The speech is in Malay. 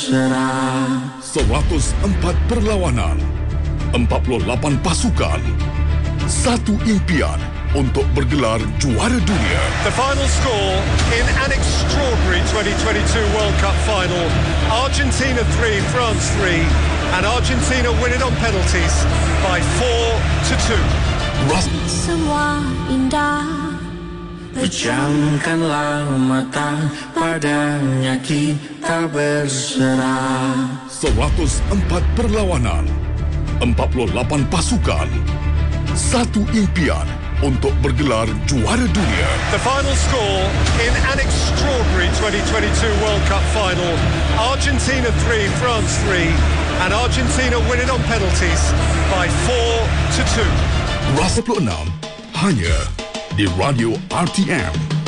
berserah. 104 perlawanan, 48 pasukan, satu impian untuk bergelar juara dunia. The final score in an extraordinary 2022 World Cup final. Argentina 3, France 3, and Argentina win it on penalties by 4-2. Semua indah, pejamkanlah mata, padanya kita berserah. 104 perlawanan, 48 pasukan, satu impian untuk bergelar juara dunia. The final score in an extraordinary 2022 World Cup final. Argentina 3, France 3, and Argentina win it on penalties by 4-2. 26 hanya di Radio RTM.